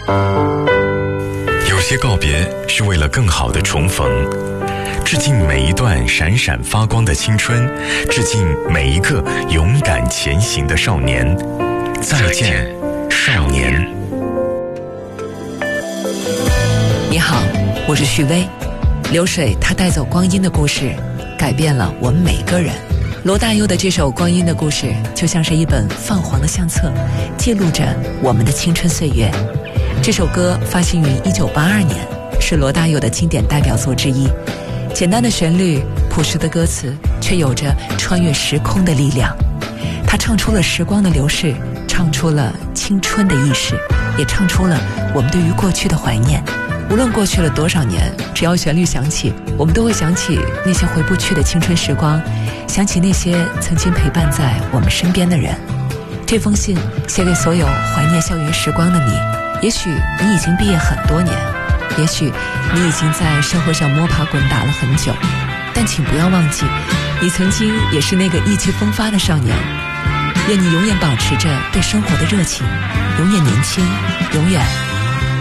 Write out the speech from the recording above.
有些告别是为了更好的重逢，致敬每一段闪闪发光的青春，致敬每一个勇敢前行的少年。再见，少年。 你好，我是徐薇。流水它带走光阴的故事，改变了我们每个人。罗大佑的这首《光阴的故事》就像是一本泛黄的相册，记录着我们的青春岁月。这首歌发行于1982年，是罗大佑的经典代表作之一。简单的旋律，朴实的歌词，却有着穿越时空的力量。他唱出了时光的流逝，唱出了青春的意识，也唱出了我们对于过去的怀念。无论过去了多少年，只要旋律响起，我们都会想起那些回不去的青春时光，想起那些曾经陪伴在我们身边的人。这封信写给所有怀念校园时光的你，也许你已经毕业很多年，也许你已经在社会上摸爬滚打了很久，但请不要忘记，你曾经也是那个意气风发的少年。愿你永远保持着对生活的热情，永远年轻，永远